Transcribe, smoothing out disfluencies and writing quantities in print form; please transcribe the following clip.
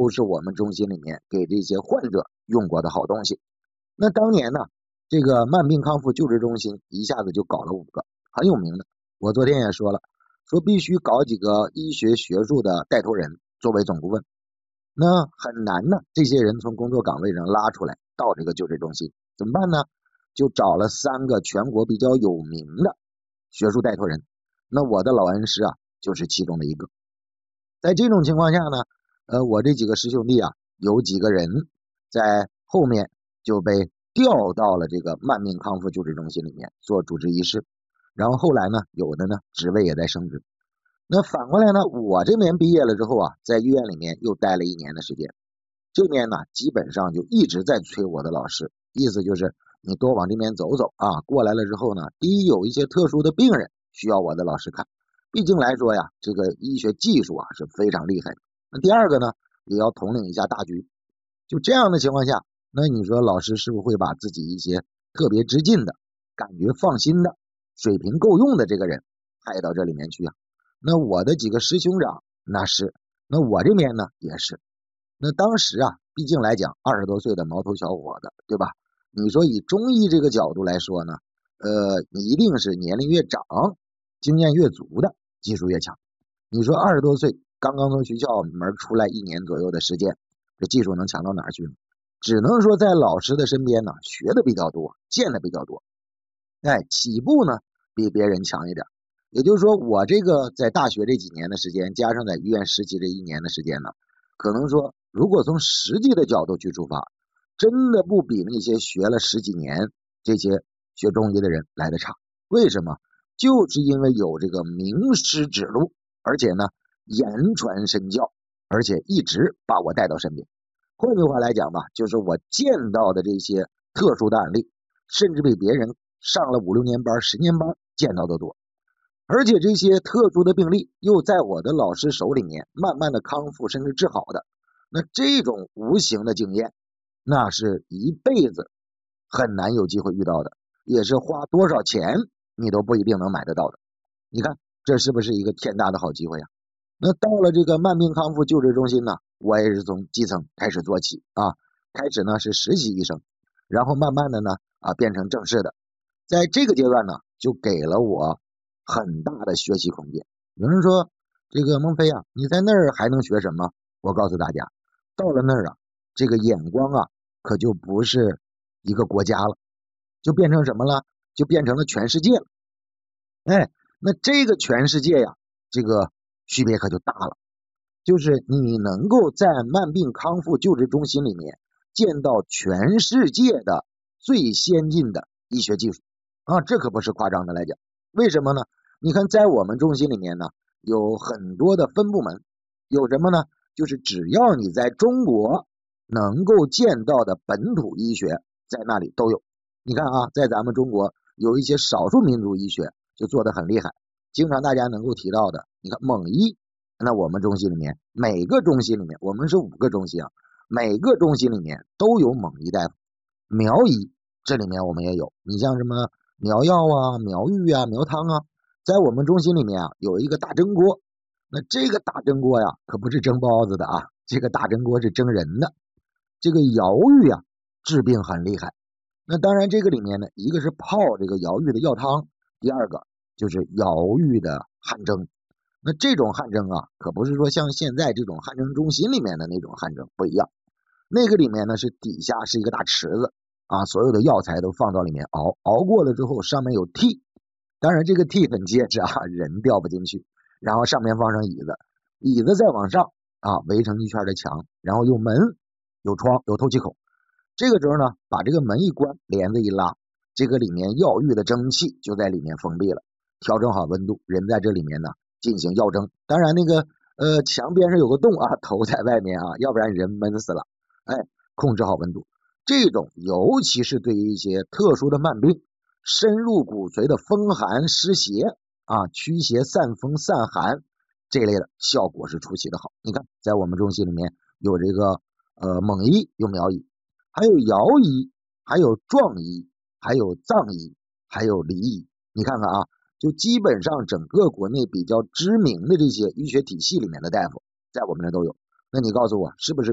都是我们中心里面给这些患者用过的好东西。那当年呢，这个慢病康复救治中心一下子就搞了5个很有名的，我昨天也说了，说必须搞几个医学学术的带头人作为总顾问。那很难呢，这些人从工作岗位上拉出来到这个救治中心，怎么办呢？就找了3个全国比较有名的学术带头人，那我的老恩师啊就是其中的一个。在这种情况下呢，我这几个师兄弟啊，有几个人在后面就被调到了这个慢病康复救治中心里面做主治医师，然后后来呢，有的呢职位也在升职。那反过来呢，我这边毕业了之后啊，在医院里面又待了1年的时间，这边呢基本上就一直在催我的老师，意思就是你多往这边走走啊。过来了之后呢，第一有一些特殊的病人需要我的老师看，毕竟来说呀，这个医学技术啊是非常厉害的。那第二个呢，也要统领一下大局。就这样的情况下，那你说老师是不是会把自己一些特别之近的、感觉放心的、水平够用的这个人派到这里面去啊？那我的几个师兄长那是，那我这边呢也是。那当时啊，毕竟来讲20多岁的毛头小伙子，对吧？你说以中医这个角度来说呢，你一定是年龄越长，经验越足的，技术越强。你说20多岁刚刚从学校门出来1年左右的时间，这技术能强到哪儿去呢？只能说在老师的身边呢，学的比较多，见的比较多，起步呢比别人强一点。也就是说，我这个在大学这几年的时间，加上在医院实习这1年的时间呢，可能说如果从实际的角度去出发，真的不比那些学了10几年这些学中医的人来的差。为什么？就是因为有这个名师指路，而且呢言传身教，而且一直把我带到身边。换句话来讲吧，就是我见到的这些特殊的案例，甚至比别人上了5、6年班、10年班见到的多。而且这些特殊的病例又在我的老师手里面慢慢的康复甚至治好的，那这种无形的经验，那是一辈子很难有机会遇到的，也是花多少钱你都不一定能买得到的。你看这是不是一个天大的好机会啊？那到了这个慢病康复救治中心呢，我也是从基层开始做起啊，开始呢是实习医生，然后慢慢的呢变成正式的。在这个阶段呢，就给了我很大的学习空间。有人说这个孟非啊，你在那儿还能学什么？我告诉大家，到了那儿啊，这个眼光啊可就不是一个国家了，就变成什么了？就变成了全世界了。那这个全世界呀，这个区别可就大了。就是你能够在慢病康复救治中心里面见到全世界的最先进的医学技术啊，这可不是夸张的来讲。为什么呢？你看在我们中心里面呢，有很多的分部门，有什么呢？就是只要你在中国能够见到的本土医学，在那里都有。你看啊，在咱们中国有一些少数民族医学就做得很厉害，经常大家能够提到的，你看蒙医，那我们中心里面每个中心里面，我们是5个中心啊，每个中心里面都有蒙医大夫。苗医这里面我们也有，你像什么苗药啊、苗浴啊、苗汤啊，在我们中心里面啊有一个大蒸锅。那这个大蒸锅呀可不是蒸包子的啊，这个大蒸锅是蒸人的。这个瑶浴啊治病很厉害。那当然这个里面呢，一个是泡这个瑶浴的药汤，第二个就是瑶浴的汗蒸。那这种汗蒸啊，可不是说像现在这种汗蒸中心里面的那种汗蒸不一样。那个里面呢是底下是一个大池子啊，所有的药材都放到里面熬，熬过了之后上面有屉，当然这个屉很结实啊，人掉不进去，然后上面放上椅子，椅子再往上啊围成一圈的墙，然后有门有窗有透气口。这个时候呢，把这个门一关，帘子一拉，这个里面药浴的蒸汽就在里面封闭了，调整好温度，人在这里面呢进行药蒸。当然那个墙边上有个洞啊，头在外面啊，要不然人闷死了。控制好温度。这种尤其是对于一些特殊的慢病，深入骨髓的风寒湿邪啊，驱邪散风散寒这类的效果是出奇的好。你看在我们中心里面有这个蒙医，有苗医，还有瑶医，还有壮医，还有藏医，还有黎医。你看看啊，就基本上整个国内比较知名的这些医学体系里面的大夫在我们这都有。那你告诉我是不是